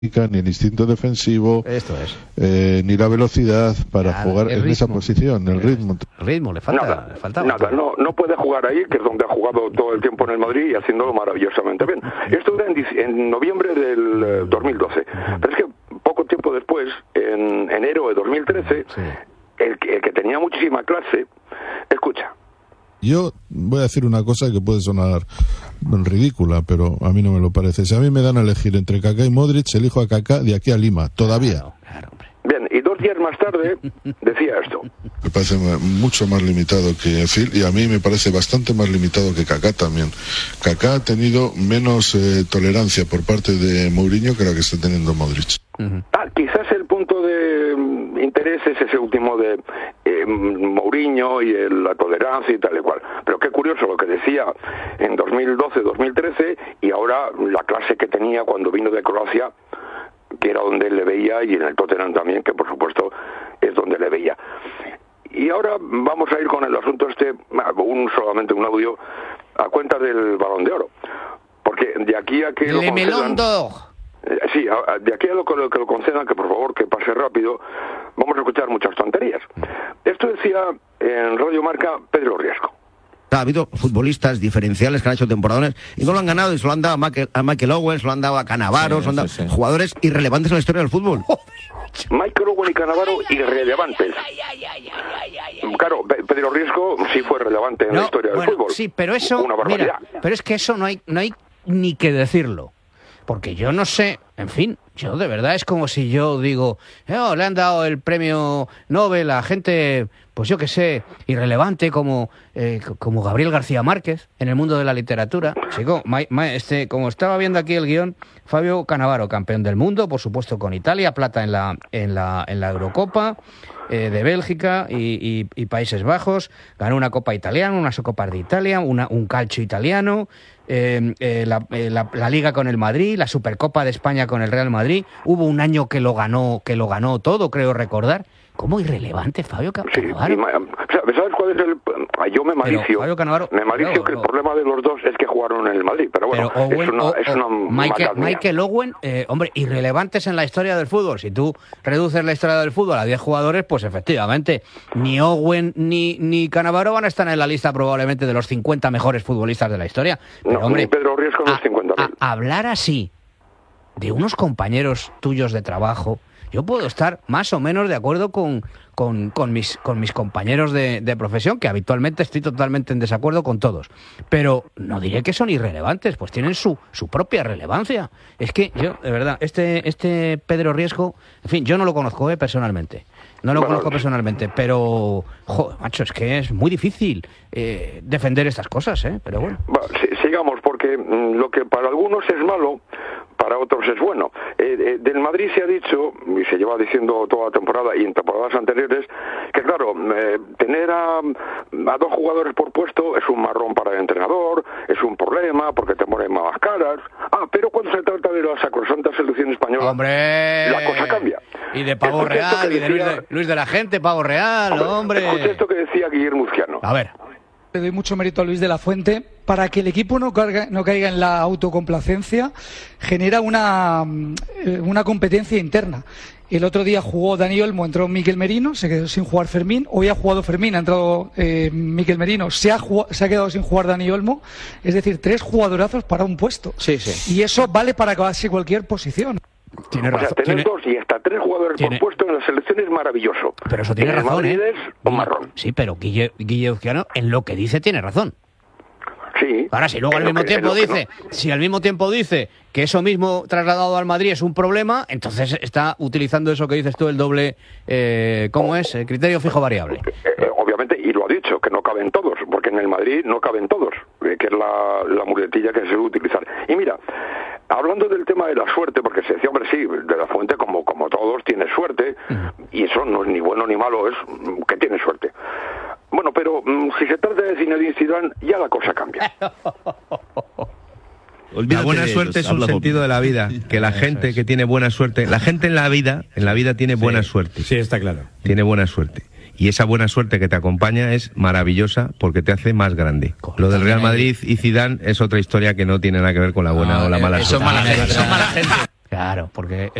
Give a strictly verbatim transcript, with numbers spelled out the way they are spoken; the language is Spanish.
ni el instinto defensivo, esto es. eh, ni la velocidad para Claro, jugar el en ritmo. esa posición, el ritmo. El ritmo, le falta. Nada, le falta nada, no, no puede jugar ahí, que es donde ha jugado todo el tiempo en el Madrid y haciéndolo maravillosamente bien. Esto era en, dic- en noviembre del eh, dos mil doce, pero es que poco tiempo después, en enero de dos mil trece, Sí. el, que- el que tenía muchísima clase, escucha, Yo voy a decir una cosa que puede sonar ridícula, pero a mí no me lo parece. Si a mí me dan a elegir entre Kaká y Modric, elijo a Kaká de aquí a Lima, todavía. Claro, claro, hombre. bien, y dos días más tarde decía esto. Me parece mucho más limitado que Phil y a mí me parece bastante más limitado que Kaká también. Kaká ha tenido menos eh, tolerancia por parte de Mourinho que la que está teniendo Modric. Ah, quizás el punto de mm, interés es ese último de eh, Mourinho y el- la tolerancia y tal y cual. Pero qué curioso lo que decía en dos mil doce, dos mil trece y ahora la clase que tenía cuando vino de Croacia, que era donde él le veía, y en el Tottenham también, que por supuesto es donde le veía. Y ahora vamos a ir con el asunto este, un solamente un audio, a cuenta del Balón de Oro. Porque de aquí a que lo Le Melón concedan... d'Or. Eh, Sí, a- a- de aquí a lo que, lo que lo concedan, que por favor que pase rápido, vamos a escuchar muchas tonterías. Esto decía en Radio Marca Pedro Riesco. Ha habido futbolistas diferenciales que han hecho temporadones y no lo han ganado y se lo han dado a Michael, a Michael Owen, se lo han dado a Cannavaro, Sí, se lo han dado sí, sí. jugadores irrelevantes en la historia del fútbol. Michael Owen y Cannavaro irrelevantes. Claro, Pe- Pedro Riesco sí fue relevante en la No, historia del bueno, fútbol. sí, pero eso, Una barbaridad. mira, pero es que eso no hay, no hay ni que decirlo. Porque yo no sé, en fin, yo de verdad es como si yo digo, "Oh, le han dado el premio Nobel a gente, pues yo que sé, irrelevante como, eh, c- como Gabriel García Márquez en el mundo de la literatura". Chico, ma- ma- este, como estaba viendo aquí el guión, Fabio Cannavaro, campeón del mundo, por supuesto con Italia, plata en la, en la, en la Eurocopa eh, de Bélgica y, y- y Países Bajos, ganó una Copa Italiana, unas Copas de Italia, una, un calcio italiano, eh, eh, la, eh, la- la Liga con el Madrid, la Supercopa de España con el Real Madrid. Hubo un año que lo ganó, que lo ganó todo, creo recordar. ¿Cómo irrelevante, Fabio Sí, Cannavaro? y ma- ¿sabes cuál es el...? Ah, Yo me malicio, Fabio Cannavaro- me malicio no, que no. el problema de los dos es que jugaron en el Madrid, pero bueno, Pero Owen, es una, o- es o- una Michael, macadamia. Michael Owen, eh, hombre, irrelevantes en la historia del fútbol. Si tú reduces la historia del fútbol a diez jugadores, pues efectivamente, ni Owen ni, ni Cannavaro van a estar en la lista probablemente de los cincuenta mejores futbolistas de la historia. Pero, No, hombre, ni Pedro Riesco en los a- cincuenta mil. a- hablar así de unos compañeros tuyos de trabajo, yo puedo estar más o menos de acuerdo con, con, con mis, con mis compañeros de, de profesión, que habitualmente estoy totalmente en desacuerdo con todos. Pero no diré que son irrelevantes, pues tienen su, su propia relevancia. Es que yo, de verdad, este, este Pedro Riesco, en fin, yo no lo conozco eh, personalmente. No lo Bueno, conozco personalmente, pero, joder, macho, es que es muy difícil eh, defender estas cosas, ¿eh? Pero bueno. Va, si- sigamos, porque mm, lo que para algunos es malo, para otros es bueno. Eh, eh, del Madrid se ha dicho, y se lleva diciendo toda la temporada y en temporadas anteriores, que claro, eh, tener a, a dos jugadores por puesto es un marrón para el entrenador, es un problema porque te ponen más caras. Ah, pero cuando se trata de la sacrosanta selección española, ¡Hombre! la cosa cambia. Y de Pavo Escucha esto Real, que y de Luis, decía- de Luis de la Gente, Pavo Real, hombre. Escucha esto que decía Guillermo Uzquiano. A ver. Le doy mucho mérito a Luis de la Fuente. Para que el equipo no, carga- no caiga en la autocomplacencia, genera una, mm, eh, una competencia interna. El otro día jugó Dani Olmo, entró Mikel Merino, se quedó sin jugar Fermín. Hoy ha jugado Fermín, ha entrado eh, Mikel Merino, se ha, jugado- se ha quedado sin jugar Dani Olmo. Es decir, tres jugadorazos para un puesto. Sí, sí. Y eso vale para casi cualquier posición. Tiene O sea, razón. tener tiene- dos y hasta tres jugadores tiene- por puesto en la selección es maravilloso. Pero eso tiene En el razón, Madrid ¿eh? es un marrón. Sí, pero Guille, Guille Uzquiano, en lo que dice, tiene razón. Sí. Ahora, si luego En al lo mismo que- tiempo en lo que dice, si al mismo tiempo dice que eso mismo trasladado al Madrid es un problema, entonces está utilizando eso que dices tú, el doble, eh, ¿cómo es? El criterio fijo variable. no. Eh, eh, obviamente, y lo ha dicho, que no caben todos, porque en el Madrid no caben todos, eh, que es la, la muletilla que se debe utilizar. Y mira, hablando del tema de la suerte, porque se decía, hombre, sí, de la Fuente, como, como todos, tiene suerte, y eso no es ni bueno ni malo, es mm, que tiene suerte. Bueno, pero mm, si se trata de Zinedine Zidane, ya la cosa cambia. La buena suerte es un sentido de la vida, que la gente que tiene buena suerte, la gente en la vida, en la vida tiene buena suerte. Sí, está claro. Tiene buena suerte. Y esa buena suerte que te acompaña es maravillosa porque te hace más grande. Lo del Real Madrid y Zidane es otra historia que no tiene nada que ver con la buena o la mala Eso es suerte. mala gente, eso es mala gente. Claro, porque